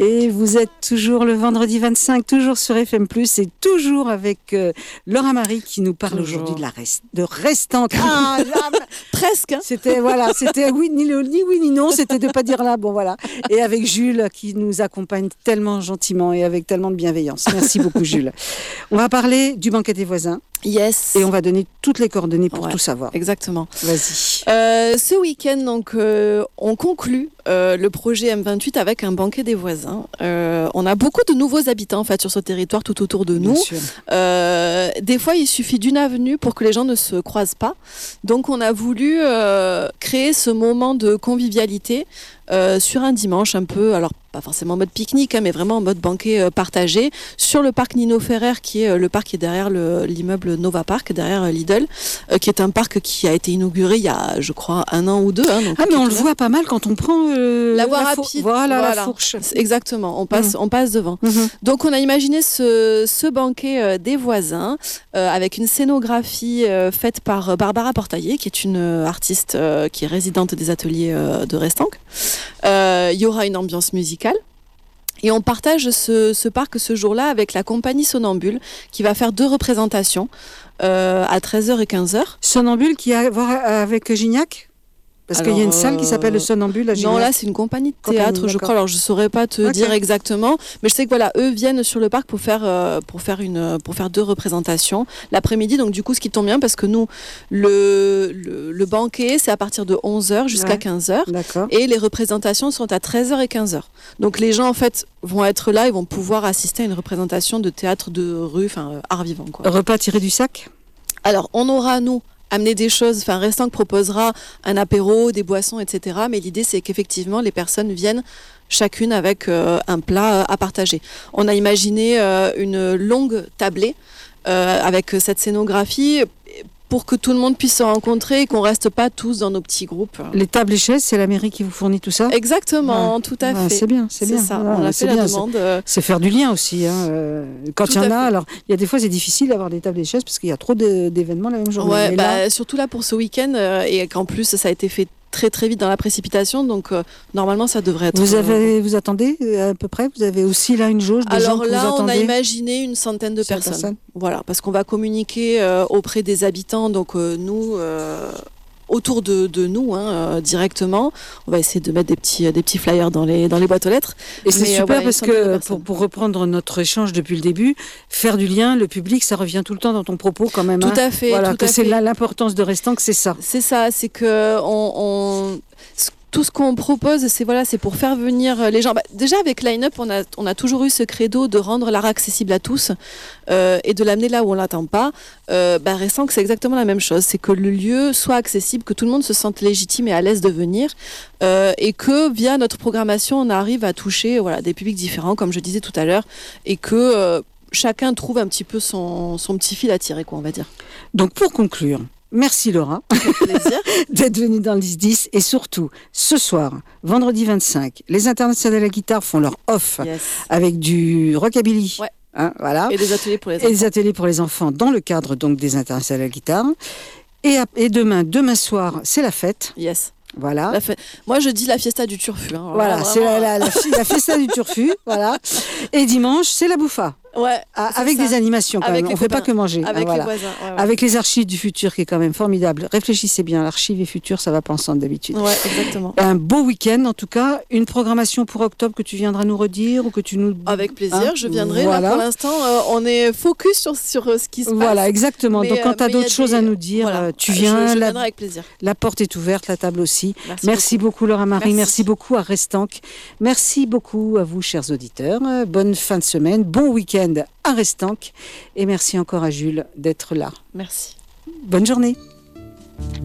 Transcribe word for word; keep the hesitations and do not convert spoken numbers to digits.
Et vous êtes toujours le vendredi vingt-cinq, toujours sur F M plus, et toujours avec euh, Laura Marie qui nous parle toujours. Aujourd'hui de la rest, de Restanque. Ah, presque. Hein. C'était voilà, c'était oui ni, le, ni oui ni non, c'était de pas dire là. Bon voilà. Et avec Jules qui nous accompagne tellement gentiment et avec tellement de bienveillance. Merci beaucoup Jules. On va parler du banquet des voisins. Yes. Et on va donner toutes les coordonnées pour ouais, tout savoir. Exactement. Vas-y. Euh, ce week-end, donc, euh, on conclut euh, le projet M vingt-huit avec un banquet des voisins. Euh, on a beaucoup de nouveaux habitants en fait sur ce territoire tout autour de nous. Bien sûr. Euh, des fois, il suffit d'une avenue pour que les gens ne se croisent pas. Donc, on a voulu euh, créer ce moment de convivialité euh, sur un dimanche, un peu, alors pas forcément en mode pique-nique, hein, mais vraiment en mode banquet euh, partagé, sur le parc Nino Ferrer, qui est euh, le parc qui est derrière le, l'immeuble Nova Park, derrière euh, Lidl, euh, qui est un parc qui a été inauguré il y a, je crois, un an ou deux. Hein, donc ah, mais on le voit pas mal quand on prend euh, la voie la rapide. Four- voilà, voilà, la fourche. Exactement, on passe, mmh. on passe devant. Mmh. Donc, on a imaginé ce, ce banquet euh, des voisins euh, avec une scénographie euh, faite par Barbara Portailler, qui est une euh, artiste euh, qui est résidente des ateliers euh, de Restanque. Euh, il y aura une ambiance musicale. Et on partage ce, ce parc ce jour-là avec la compagnie Sonambule qui va faire deux représentations euh, à treize heures et quinze heures. Sonambule qui a à voir avec Gignac ? Parce qu'il y a une salle qui s'appelle le Sonambule à Gignac. Non, là, c'est une compagnie de théâtre, compagnie, je crois. Alors, je ne saurais pas te okay. dire exactement. Mais je sais que voilà, eux viennent sur le parc pour faire, euh, pour faire, une, pour faire deux représentations l'après-midi. Donc, du coup, ce qui tombe bien, parce que nous, le, le, le banquet, c'est à partir de onze heures jusqu'à ouais. quinze heures. D'accord. Et les représentations sont à treize heures et quinze heures. Donc, les gens, en fait, vont être là et vont pouvoir assister à une représentation de théâtre de rue, enfin, art vivant, quoi. Repas tiré du sac ? Alors, on aura, nous, amener des choses, enfin Restanque proposera un apéro, des boissons, et cetera. Mais l'idée, c'est qu'effectivement, les personnes viennent chacune avec euh, un plat à partager. On a imaginé euh, une longue tablée euh, avec cette scénographie pour que tout le monde puisse se rencontrer et qu'on ne reste pas tous dans nos petits groupes. Les tables et chaises, c'est la mairie qui vous fournit tout ça ? Exactement, ouais. tout à ouais, fait. C'est bien, c'est, c'est bien. ça, ouais, on a fait la bien. demande. C'est, c'est faire du lien aussi. Hein. Quand il y en a, fait. Alors il y a des fois c'est difficile d'avoir des tables et chaises parce qu'il y a trop de, d'événements la même journée. Ouais, bah, là... surtout là pour ce week-end euh, et qu'en plus ça a été fait très très vite dans la précipitation, donc euh, normalement ça devrait être... Vous, avez, euh... vous attendez à peu près ? Vous avez aussi là une jauge de Alors gens que là, vous attendez ? Alors là, on a imaginé une centaine de personnes. personnes. Voilà, parce qu'on va communiquer euh, auprès des habitants, donc euh, nous... Euh... autour de, de nous hein, euh, directement. On va essayer de mettre des petits, des petits flyers dans les, dans les boîtes aux lettres. Et c'est Mais, super euh, voilà, parce que, pour, pour reprendre notre échange depuis le début, faire du lien, le public, ça revient tout le temps dans ton propos quand même. Tout hein. à fait. Voilà, tout que à c'est fait. l'importance de Restanque, c'est ça. C'est ça, c'est que on... on... tout ce qu'on propose, c'est voilà, c'est pour faire venir les gens. Bah, déjà avec Line-Up, on a on a toujours eu ce credo de rendre l'art accessible à tous euh, et de l'amener là où on l'attend pas. Euh, bah, restant que c'est exactement la même chose, c'est que le lieu soit accessible, que tout le monde se sente légitime et à l'aise de venir, euh, et que via notre programmation, on arrive à toucher voilà des publics différents, comme je disais tout à l'heure, et que euh, chacun trouve un petit peu son son petit fil à tirer, quoi, on va dire. Donc pour conclure. Merci Laura d'être venue dans le dix dix et surtout ce soir, vendredi vingt-cinq, les internationales de la guitare font leur off yes. avec du rockabilly. Ouais. Hein, voilà. Et des ateliers pour les et enfants. Et des ateliers pour les enfants dans le cadre donc des internationales de la guitare. Et, et demain, demain soir, c'est la fête. Yes. Voilà. La fe... Moi, je dis la fiesta du turfu. Hein. Voilà, vraiment... c'est la, la, la, la fiesta du turfu. Voilà. Et dimanche, c'est la bouffa. Ouais, ah, avec ça. Des animations quand avec même. On ne fait pas que manger. Avec, ah, voilà. les voisins, ouais, ouais. Avec les archives du futur qui est quand même formidable. Réfléchissez bien, l'archive et futur, ça va pas ensemble d'habitude. Ouais, exactement. Un beau week-end en tout cas. Une programmation pour octobre que tu viendras nous redire ou que tu nous... Avec plaisir, hein je viendrai. Voilà. Là, pour l'instant, euh, on est focus sur, sur euh, ce qui se passe. Voilà, exactement. Mais, Donc quand tu as d'autres des... choses à nous dire, voilà. tu viens. Je, je la... viendrai avec plaisir. La porte est ouverte, la table aussi. Merci, Merci beaucoup. beaucoup Laura Marie. Merci. Merci beaucoup à Restanque. Merci beaucoup à vous, chers auditeurs. Bonne fin de semaine. Bon week-end à Restanque. Et merci encore à Jules d'être là. Merci. Bonne journée.